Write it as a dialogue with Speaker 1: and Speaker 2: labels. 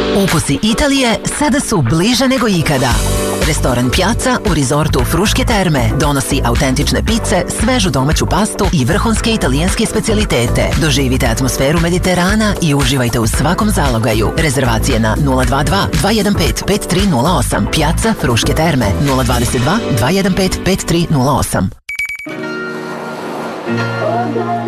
Speaker 1: Ukusi Italije sada su bliže nego ikada. Restoran Piazza u rizortu Fruške terme donosi autentične pice, svežu domaću pastu i vrhunske italijanske specijalitete. Doživite atmosferu Mediterana i uživajte u svakom zalogaju. Rezervacije na 022 215 5308. Piazza Fruške terme 022 215 5308.